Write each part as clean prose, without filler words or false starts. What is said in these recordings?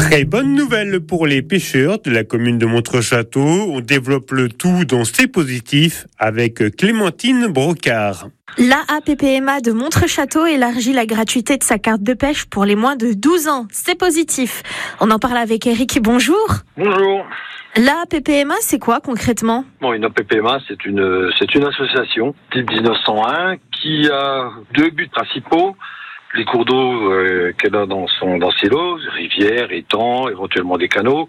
Très bonne nouvelle pour les pêcheurs de la commune de Montreux-Château. On développe le tout dans C'est positif avec Clémentine Brocard. La APPMA de Montreux-Château élargit la gratuité de sa carte de pêche pour les moins de 12 ans. C'est positif. On en parle avec Eric. Bonjour. Bonjour. La APPMA, c'est quoi concrètement ? Bon, une APPMA, c'est une association type 1901 qui a deux buts principaux. Les cours d'eau qu'elle a dans ses lots, rivières, étangs, éventuellement des canaux,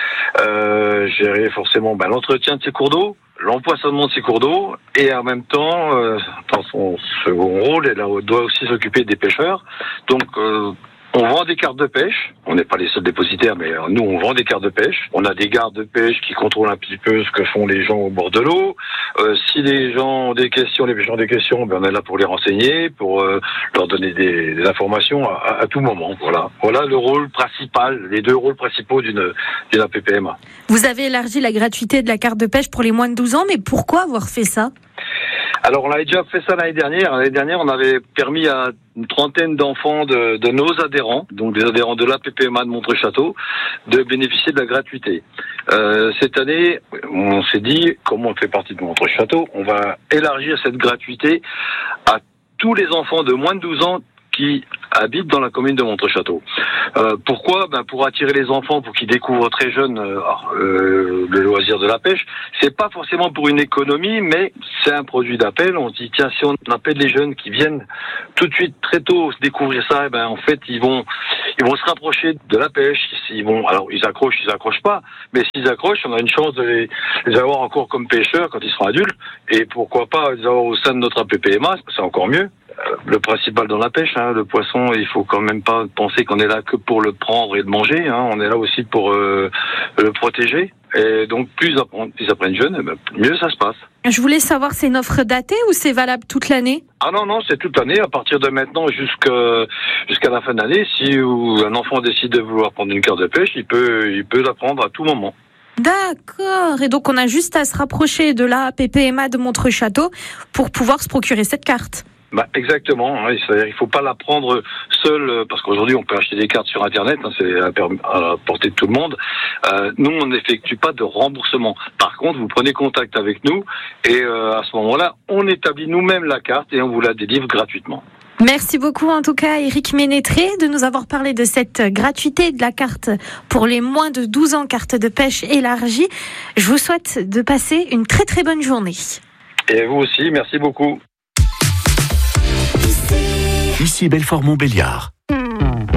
gérer forcément l'entretien de ces cours d'eau, l'empoisonnement de ces cours d'eau, et en même temps, dans son second rôle, elle doit aussi s'occuper des pêcheurs. Donc, on vend des cartes de pêche. On n'est pas les seuls dépositaires, mais nous, on vend des cartes de pêche. On a des gardes de pêche qui contrôlent un petit peu ce que font les gens au bord de l'eau. Si les gens ont des questions, les pêcheurs ont des questions, on est là pour les renseigner, pour leur donner des informations à tout moment. Voilà le rôle principal, les deux rôles principaux d'une APPMA. Vous avez élargi la gratuité de la carte de pêche pour les moins de 12 ans, mais pourquoi avoir fait ça ? Alors, on avait déjà fait ça l'année dernière. L'année dernière, on avait permis à une trentaine d'enfants de nos adhérents, donc des adhérents de l'APPMA de Montreux-Château, de bénéficier de la gratuité. Cette année, on s'est dit, comme on fait partie de Montreux-Château, on va élargir cette gratuité à tous les enfants de moins de 12 ans qui habitent dans la commune de Montreux-Château. Pourquoi ? Pour attirer les enfants, pour qu'ils découvrent très jeunes le loisir de la pêche. C'est pas forcément pour une économie, mais c'est un produit d'appel. On se dit, tiens, si on appelle les jeunes qui viennent tout de suite, très tôt, se découvrir ça, en fait, ils vont se rapprocher de la pêche. Alors, ils accrochent pas, mais s'ils accrochent, on a une chance de les avoir encore comme pêcheurs quand ils seront adultes. Et pourquoi pas les avoir au sein de notre APPMA, c'est encore mieux. Le principal dans la pêche, le poisson, il faut quand même pas penser qu'on est là que pour le prendre et le manger. On est là aussi pour le protéger. Et donc, plus ils apprennent jeunes, mieux ça se passe. Je voulais savoir, c'est une offre datée ou c'est valable toute l'année ? Ah non, c'est toute l'année. À partir de maintenant jusqu'à la fin de l'année, si un enfant décide de vouloir prendre une carte de pêche, il peut la prendre à tout moment. D'accord. Et donc, on a juste à se rapprocher de la APPMA de Montreux-Château pour pouvoir se procurer cette carte. Exactement, c'est-à-dire il faut pas la prendre seule, parce qu'aujourd'hui on peut acheter des cartes sur internet, c'est à la portée de tout le monde. Nous on n'effectue pas de remboursement. Par contre vous prenez contact avec nous et à ce moment-là on établit nous-mêmes la carte et on vous la délivre gratuitement. Merci beaucoup en tout cas Eric Ménétré de nous avoir parlé de cette gratuité de la carte pour les moins de 12 ans, carte de pêche élargie. Je vous souhaite de passer une très très bonne journée. Et vous aussi, merci beaucoup. Ici Belfort-Montbéliard.